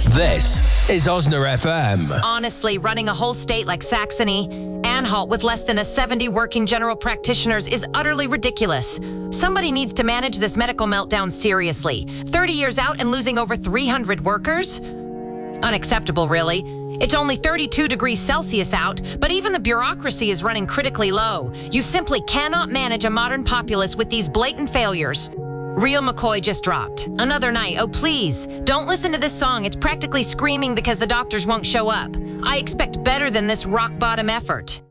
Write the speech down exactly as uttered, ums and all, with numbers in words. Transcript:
This is Osner F M. Honestly, running a whole state like Saxony, Anhalt, with less than a seventy working general practitioners is utterly ridiculous. Somebody needs to manage this medical meltdown seriously. thirty years out and losing over three hundred workers? Unacceptable, really. It's only thirty-two degrees Celsius out, but even the bureaucracy is running critically low. You simply cannot manage a modern populace with these blatant failures. Real McCoy just dropped. Another night. Oh, please, don't listen to this song. It's practically screaming because the doctors won't show up. I expect better than this rock-bottom effort.